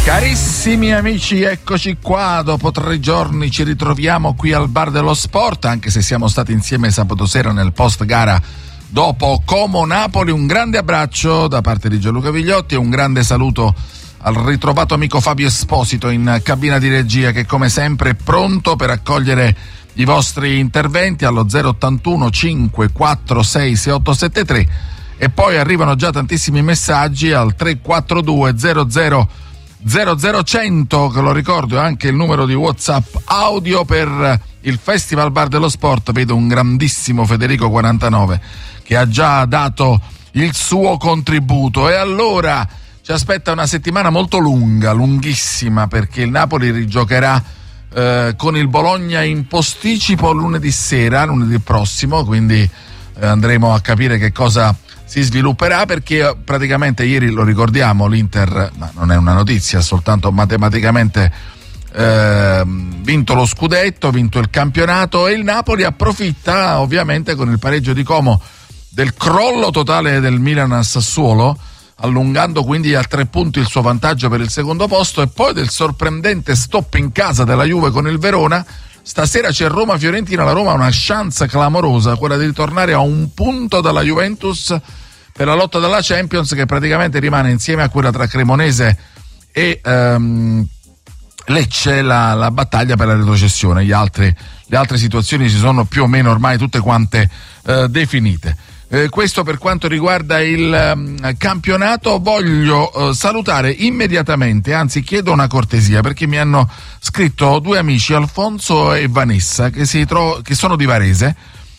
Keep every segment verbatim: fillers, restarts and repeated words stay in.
Carissimi amici, eccoci qua, dopo tre giorni ci ritroviamo qui al Bar dello Sport, anche se siamo stati insieme sabato sera nel post gara dopo Como Napoli. Un grande abbraccio da parte di Gianluca Vigliotti e un grande saluto al ritrovato amico Fabio Esposito in cabina di regia, che come sempre è pronto per accogliere i vostri interventi allo zero ottantuno cinque quattro sei sei otto sette tre, e poi arrivano già tantissimi messaggi al tre quattro due zero zero zero zero cento, che lo ricordo è anche il numero di WhatsApp audio per il Festival Bar dello Sport. Vedo un grandissimo Federico quarantanove che ha già dato il suo contributo, e allora ci aspetta una settimana molto lunga, lunghissima, perché il Napoli rigiocherà eh, con il Bologna in posticipo lunedì sera, lunedì prossimo, quindi eh, andremo a capire che cosa si svilupperà, perché praticamente ieri, lo ricordiamo, l'Inter, ma non è una notizia, soltanto matematicamente eh, vinto lo scudetto, vinto il campionato, e il Napoli approfitta ovviamente con il pareggio di Como del crollo totale del Milan a Sassuolo, allungando quindi a tre punti il suo vantaggio per il secondo posto, e poi del sorprendente stop in casa della Juve con il Verona. Stasera c'è Roma-Fiorentina, la Roma ha una chance clamorosa, quella di ritornare a un punto dalla Juventus per la lotta della Champions, che praticamente rimane, insieme a quella tra Cremonese e um, Lecce, la, la battaglia per la retrocessione. Gli altri, le altre situazioni si sono più o meno ormai tutte quante uh, definite. Eh, questo per quanto riguarda il um, campionato. Voglio uh, salutare immediatamente, anzi chiedo una cortesia, perché mi hanno scritto due amici, Alfonso e Vanessa, che, si tro- che sono di Varese,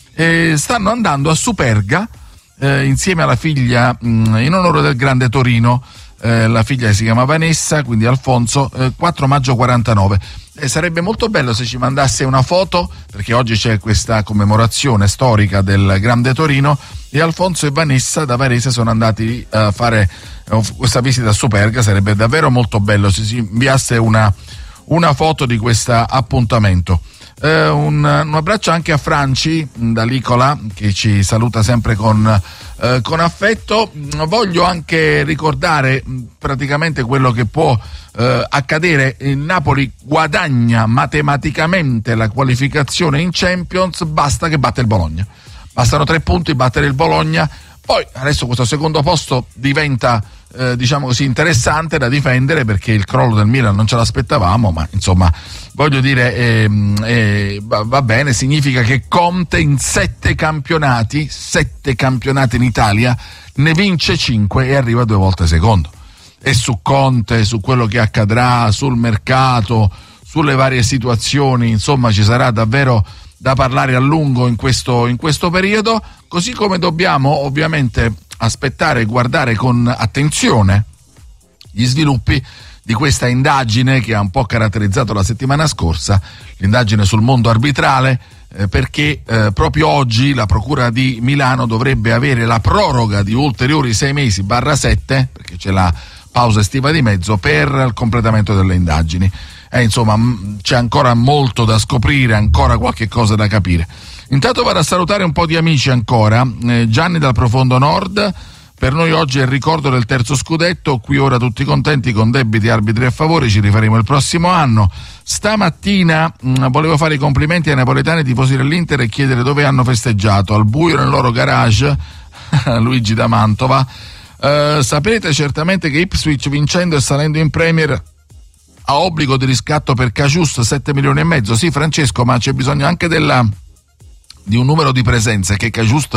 e stanno andando a Superga eh, insieme alla figlia mh, in onore del Grande Torino. Eh, la figlia si chiama Vanessa, quindi Alfonso, eh, quattro maggio quarantanove. E sarebbe molto bello se ci mandasse una foto, perché oggi c'è questa commemorazione storica del Grande Torino, e Alfonso e Vanessa da Varese sono andati a fare uh, questa visita a Superga. Sarebbe davvero molto bello se si inviasse una, una foto di questo appuntamento. Uh, un, un abbraccio anche a Franci da Licola, che ci saluta sempre con, uh, con affetto. Voglio anche ricordare praticamente quello che può uh, accadere. Il Napoli guadagna matematicamente la qualificazione in Champions, basta che batte il Bologna. Bastano tre punti, battere il Bologna. Poi adesso questo secondo posto diventa eh, diciamo così interessante da difendere, perché il crollo del Milan non ce l'aspettavamo, ma insomma voglio dire eh, eh, va, va bene, significa che Conte in sette campionati, sette campionati in Italia, ne vince cinque e arriva due volte secondo. E su Conte, su quello che accadrà sul mercato, sulle varie situazioni, insomma ci sarà davvero da parlare a lungo in questo, in questo periodo, così come dobbiamo ovviamente aspettare e guardare con attenzione gli sviluppi di questa indagine che ha un po' caratterizzato la settimana scorsa, l'indagine sul mondo arbitrale, eh, perché eh, proprio oggi la Procura di Milano dovrebbe avere la proroga di ulteriori sei mesi barra sette, perché c'è la pausa estiva di mezzo, per il completamento delle indagini. Eh, insomma, c'è ancora molto da scoprire, ancora qualche cosa da capire. Intanto vado a salutare un po' di amici ancora. eh, Gianni dal profondo nord: per noi oggi è il ricordo del terzo scudetto, qui ora tutti contenti con debiti, arbitri a favore, ci rifaremo il prossimo anno. Stamattina mh, volevo fare i complimenti ai napoletani tifosi dell'Inter e chiedere dove hanno festeggiato, al buio nel loro garage. Luigi da Mantova. eh, sapete certamente che Ipswich, vincendo e salendo in Premier, ha obbligo di riscatto per Cajus, sette milioni e mezzo. Sì, Francesco, ma c'è bisogno anche della, di un numero di presenze che Cajus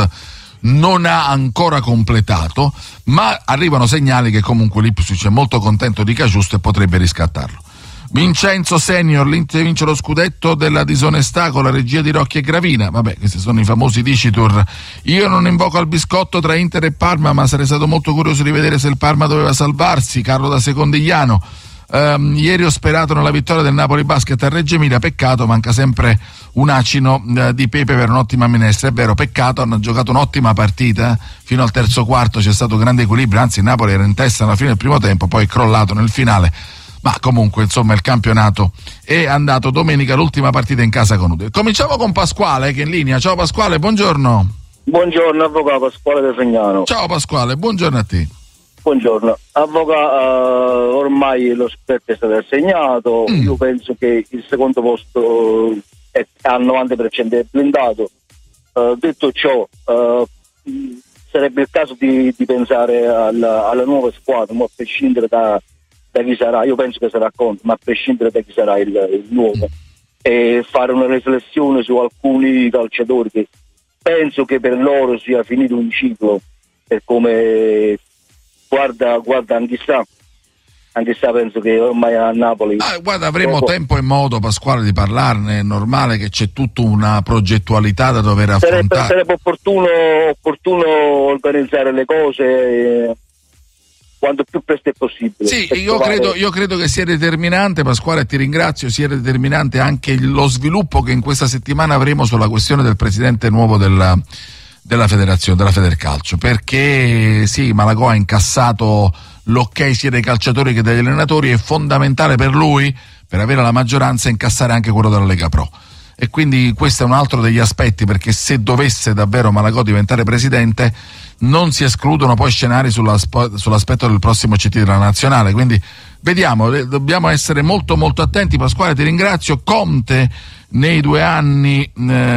non ha ancora completato, ma arrivano segnali che comunque l'Ipswich è molto contento di Cajus e potrebbe riscattarlo. Vincenzo Senior: l'Inter vince lo scudetto della disonestà con la regia di Rocchi e Gravina. Vabbè, questi sono i famosi dicitur. Io non invoco al biscotto tra Inter e Parma, ma sarei stato molto curioso di vedere se il Parma doveva salvarsi. Carlo da Secondigliano: Um, ieri ho sperato nella vittoria del Napoli Basket a Reggio Emilia, peccato, manca sempre un acino uh, di pepe per un'ottima minestra. È vero, peccato, hanno giocato un'ottima partita, fino al terzo quarto c'è stato grande equilibrio, anzi il Napoli era in testa alla fine del primo tempo, poi è crollato nel finale, ma comunque insomma il campionato è andato. Domenica l'ultima partita in casa con Udine. Cominciamo con Pasquale che è in linea. Ciao Pasquale, buongiorno. Buongiorno, avvocato Pasquale De Fagnano. Ciao Pasquale, buongiorno a te. Buongiorno, avvocato, uh, ormai lo scudetto è stato assegnato, mm. io penso che il secondo posto è al novanta per cento è blindato. Uh, detto ciò, uh, sarebbe il caso di, di pensare alla, alla nuova squadra, ma a prescindere da, da chi sarà. Io penso che sarà Conte, ma a prescindere da chi sarà il, il nuovo, e fare una riflessione su alcuni calciatori che penso che per loro sia finito un ciclo, per come guarda, guarda anche sa, anche sa penso che ormai a Napoli... Ah, guarda, avremo dopo... tempo e modo, Pasquale, di parlarne. È normale che c'è tutta una progettualità da dover affrontare. Sarebbe, sarebbe opportuno, opportuno organizzare le cose eh, quanto più presto è possibile. Sì, io trovare... credo, io credo che sia determinante, Pasquale, ti ringrazio, sia determinante anche lo sviluppo che in questa settimana avremo sulla questione del presidente nuovo della, della federazione, della Federcalcio, perché sì, Malagò ha incassato l'ok sia dei calciatori che degli allenatori. È fondamentale per lui, per avere la maggioranza, incassare anche quello della Lega Pro, e quindi questo è un altro degli aspetti, perché se dovesse davvero Malagò diventare presidente non si escludono poi scenari sulla, sull'aspetto del prossimo C T della nazionale, quindi vediamo, dobbiamo essere molto molto attenti. Pasquale, ti ringrazio. Conte nei due anni,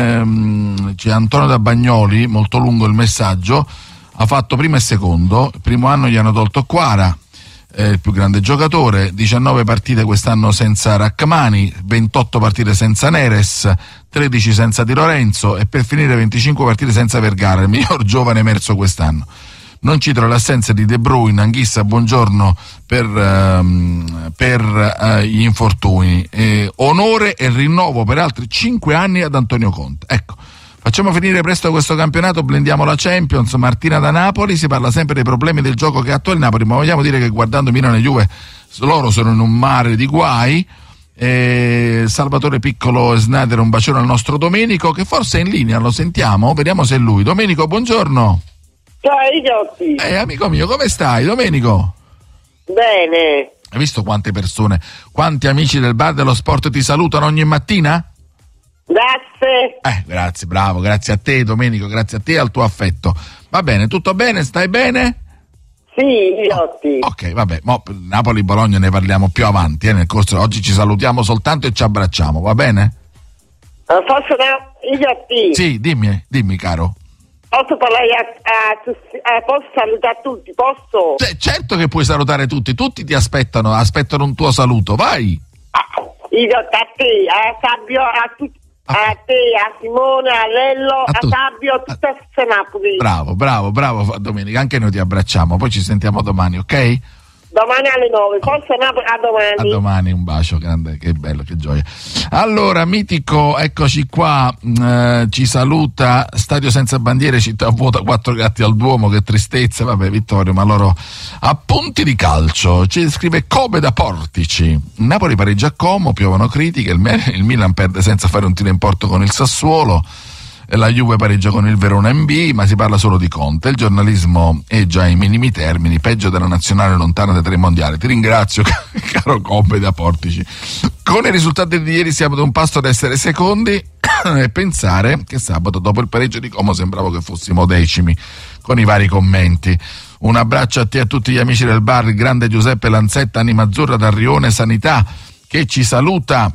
ehm, c'è Antonio da Bagnoli, molto lungo il messaggio, ha fatto primo e secondo. Il primo anno gli hanno tolto Quara, eh, il più grande giocatore, diciannove partite quest'anno senza Rachmani, ventotto partite senza Neres, tredici senza Di Lorenzo, e per finire venticinque partite senza Vergara, il miglior giovane emerso quest'anno. Non cito le assenze di De Bruyne, Anghissa, buongiorno, per, ehm, per eh, gli infortuni. Eh, onore e rinnovo per altri cinque anni ad Antonio Conte. Ecco. Facciamo finire presto questo campionato, blindiamo la Champions. Martina da Napoli, si parla sempre dei problemi del gioco che attua il Napoli, ma vogliamo dire che guardando Milano e Juve loro sono in un mare di guai. E Salvatore Piccolo e Snyder, un bacione al nostro Domenico, che forse è in linea, lo sentiamo, vediamo se è lui. Domenico, buongiorno. Ciao Igiotti. Eh, amico mio, come stai, Domenico? Bene. Hai visto quante persone, quanti amici del bar dello sport ti salutano ogni mattina? Grazie. Eh, grazie, bravo, grazie a te Domenico, grazie a te e al tuo affetto. Va bene, tutto bene? Stai bene? Sì, Igiotti. Oh, ok, vabbè, mo Napoli-Bologna ne parliamo più avanti, eh, nel corso. Oggi ci salutiamo soltanto e ci abbracciamo, va bene? Uh, posso da... Igiotti? Sì, dimmi, dimmi caro. Posso parlare a, a, a, posso salutare tutti, posso? C- certo che puoi salutare tutti, tutti ti aspettano, aspettano un tuo saluto, vai. Ah, Igiotti, a te, a Fabio, a tutti. A te, a Simone, a Lello, a, a Fabio, a tutta la Napoli. Bravo, bravo, bravo Domenica, anche noi ti abbracciamo, poi ci sentiamo domani, ok? Domani alle nove, forse Napoli, a domani. A domani, un bacio grande, che bello, che gioia. Allora, mitico, eccoci qua, eh, ci saluta Stadio Senza Bandiere, città vuota, quattro gatti al Duomo, che tristezza, vabbè Vittorio, ma loro appunti di calcio, ci scrive Kobe da Portici, Napoli pareggia a Como, piovono critiche, il, il Milan perde senza fare un tiro in porto con il Sassuolo, la Juve pareggia con il Verona in B, ma si parla solo di Conte. Il giornalismo è già ai minimi termini, peggio della nazionale lontana dai tre mondiali. Ti ringrazio, caro Kobe da Portici. Con i risultati di ieri siamo ad un passo ad essere secondi e pensare che sabato, dopo il pareggio di Como, sembrava che fossimo decimi, con i vari commenti. Un abbraccio a te e a tutti gli amici del bar, il grande Giuseppe Lanzetta, Anima Azzurra da Rione Sanità, che ci saluta.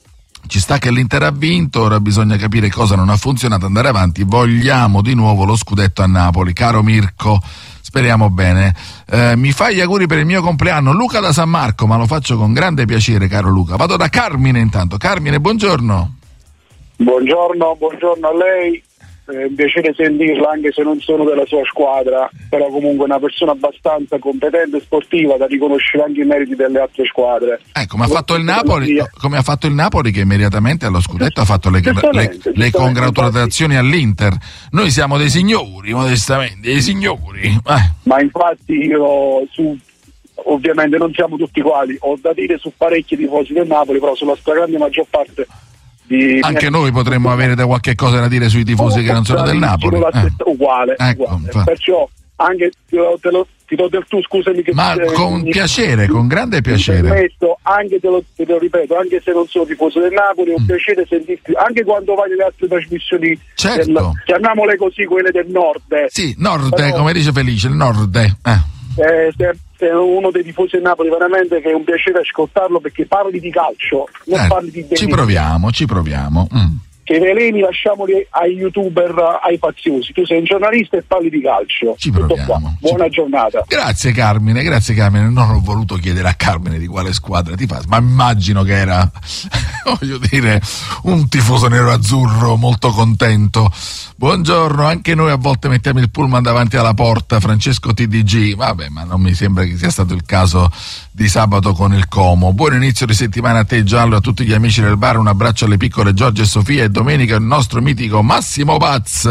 Ci sta che l'Inter ha vinto, ora bisogna capire cosa non ha funzionato, andare avanti. Vogliamo di nuovo lo scudetto a Napoli, caro Mirko, speriamo bene. Eh, mi fai gli auguri per il mio compleanno, Luca da San Marco, ma lo faccio con grande piacere, caro Luca. Vado da Carmine intanto. Carmine, buongiorno. Buongiorno, buongiorno a lei. È un piacere sentirla, anche se non sono della sua squadra, però comunque una persona abbastanza competente e sportiva da riconoscere anche i meriti delle altre squadre. Eh, come ha fatto il Napoli, come ha fatto il Napoli che immediatamente allo scudetto ha fatto le, le, le congratulazioni all'Inter. Noi siamo dei signori, modestamente, dei signori. Eh. Ma infatti io su ovviamente non siamo tutti uguali, ho da dire su parecchi tifosi del Napoli, però sulla stragrande maggior parte di anche noi potremmo avere da qualche cosa da dire sui tifosi che non sono del Napoli, eh. uguale, ecco, uguale. Perciò anche te lo, te lo, ti do del tu, scusami che ma eh, con mi, piacere, con grande piacere permetto, anche te lo, te lo ripeto, anche se non sono tifoso del Napoli, ho mm. piacere sentirti anche quando vai nelle altre trasmissioni, certo, del, chiamiamole così, quelle del nord, sì, nord, però, come dice Felice, il nord, eh. Eh, se, sei uno dei tifosi del Napoli, veramente che è un piacere ascoltarlo, perché parli di calcio, non eh, parli di veleni. Ci proviamo, ci proviamo. Mm. Che i veleni lasciamoli ai youtuber, ai faziosi. Tu sei un giornalista e parli di calcio. Ci proviamo. Buona ci... giornata. Grazie Carmine, grazie Carmine. Non ho voluto chiedere a Carmine di quale squadra ti fa, ma immagino che era, voglio dire, un tifoso nero-azzurro molto contento. Buongiorno, anche noi a volte mettiamo il pullman davanti alla porta. Francesco T D G, vabbè, ma non mi sembra che sia stato il caso di sabato con il Como. Buon inizio di settimana a te Giallo, a tutti gli amici del bar, un abbraccio alle piccole Giorgia e Sofia, e domenica il nostro mitico Massimo Paz.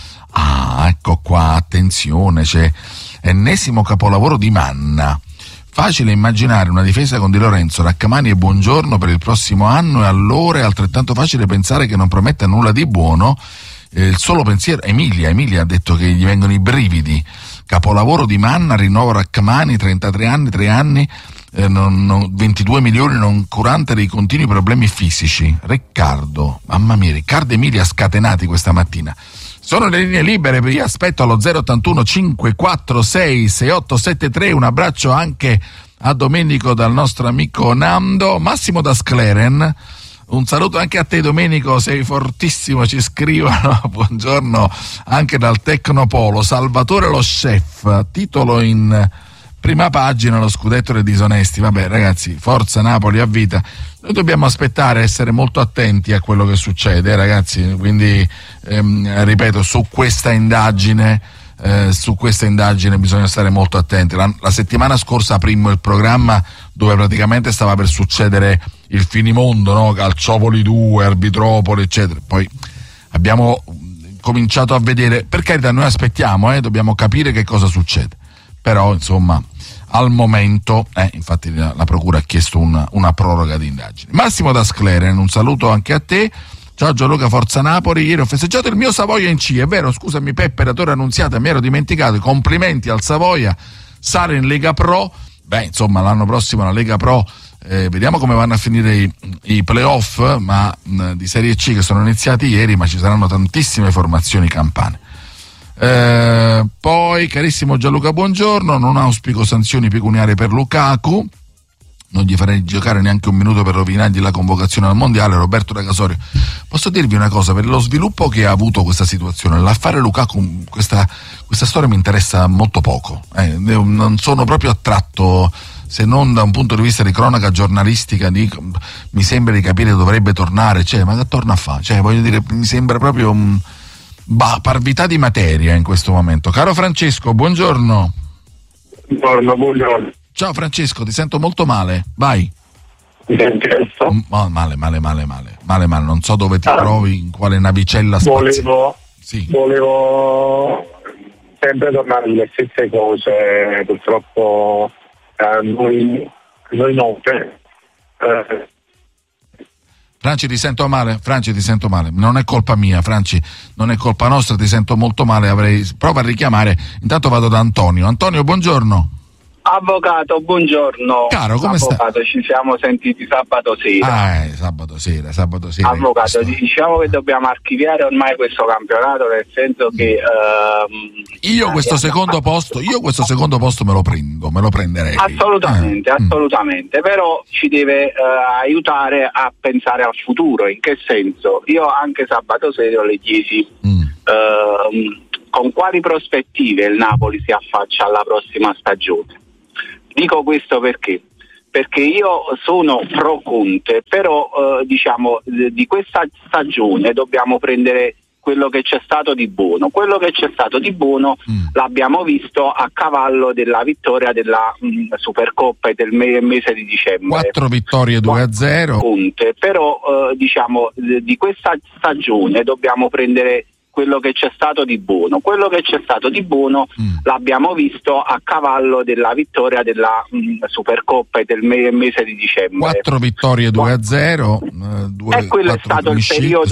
Ah, ecco qua, attenzione, c'è ennesimo capolavoro di Manna. Facile immaginare una difesa con Di Lorenzo, Raccamani e Buongiorno per il prossimo anno, e allora è altrettanto facile pensare che non prometta nulla di buono. Eh, il solo pensiero, Emilia, Emilia ha detto che gli vengono i brividi. Capolavoro di Manna, rinnovo Raccamani, trentatré anni, tre anni, eh, non, non, ventidue milioni, non curante dei continui problemi fisici. Riccardo, mamma mia, Riccardo e Emilia scatenati questa mattina. Sono le linee libere, vi aspetto allo zero ottantuno cinque quattro sei sei otto sette tre. Un abbraccio anche a Domenico dal nostro amico Nando. Massimo da Scleren, un saluto anche a te Domenico, sei fortissimo, ci scrivono. Buongiorno anche dal Tecnopolo. Salvatore lo chef, titolo in prima pagina, lo scudetto dei disonesti. Vabbè ragazzi, forza Napoli a vita. Noi dobbiamo aspettare, essere molto attenti a quello che succede, ragazzi, quindi ehm, ripeto, su questa indagine eh, su questa indagine bisogna stare molto attenti. La, la settimana scorsa aprimmo il programma dove praticamente stava per succedere il finimondo, no? Calciopoli due, Arbitropoli, eccetera. Poi abbiamo cominciato a vedere, per carità noi aspettiamo, eh, dobbiamo capire che cosa succede, però insomma al momento, eh, infatti la, la procura ha chiesto una, una proroga di indagini. Massimo da Scleren, un saluto anche a te. Ciao Gianluca, forza Napoli. Ieri ho festeggiato il mio Savoia in C, è vero, scusami Peppe, Ratore Annunziata, mi ero dimenticato. Complimenti al Savoia, sale in Lega Pro. Beh, insomma, l'anno prossimo la Lega Pro, eh, vediamo come vanno a finire i, i playoff, ma mh, di Serie C che sono iniziati ieri, ma ci saranno tantissime formazioni campane. Eh, poi carissimo Gianluca, buongiorno, non auspico sanzioni pecuniarie per Lukaku, non gli farei giocare neanche un minuto per rovinargli la convocazione al mondiale. Roberto da Casorio, posso dirvi una cosa, per lo sviluppo che ha avuto questa situazione, l'affare Lukaku, questa, questa storia mi interessa molto poco, eh, non sono proprio attratto, se non da un punto di vista di cronaca giornalistica, di, mi sembra di capire dovrebbe tornare, cioè, ma che torna a fare? Cioè, voglio dire, mi sembra proprio un Bah, parvità di materia in questo momento. Caro Francesco, buongiorno. Buongiorno, buongiorno. Ciao Francesco, ti sento molto male. Vai. Ti senti adesso? Oh, male, male, male, male, male, male. Non so dove ti ah, trovi, in quale navicella spaziale. Volevo, sì. volevo sempre tornare alle stesse cose. Purtroppo eh, noi, noi note. Eh, Franci, ti sento male, Franci ti sento male, non è colpa mia, Franci, non è colpa nostra, ti sento molto male, avrei prova a richiamare, intanto vado da Antonio. Antonio, buongiorno. Avvocato, buongiorno. Caro, come stai? Avvocato, ci siamo sentiti sabato sera. Ah, eh, sabato sera, sabato sera. Avvocato, diciamo che dobbiamo archiviare ormai questo campionato, nel senso che ehm, io questo secondo posto, io questo secondo posto me lo prendo, me lo prenderei. Assolutamente, eh. assolutamente, mm. però ci deve eh, aiutare a pensare al futuro. In che senso? Io anche sabato sera le chiesi mm. ehm, con quali prospettive il Napoli si affaccia alla prossima stagione. Dico questo perché? Perché io sono pro Conte, però eh, diciamo di questa stagione dobbiamo prendere quello che c'è stato di buono. Quello che c'è stato di buono mm. l'abbiamo visto a cavallo della vittoria della mh, Supercoppa e del me- mese di dicembre. Quattro vittorie due a zero. Conte, però eh, diciamo di questa stagione dobbiamo prendere quello che c'è stato di buono. Quello che c'è stato di buono mm. l'abbiamo visto a cavallo della vittoria della mh, Supercoppa e del me- mese di dicembre. Quattro vittorie due a zero. Uh, due, e quello è stato il periodo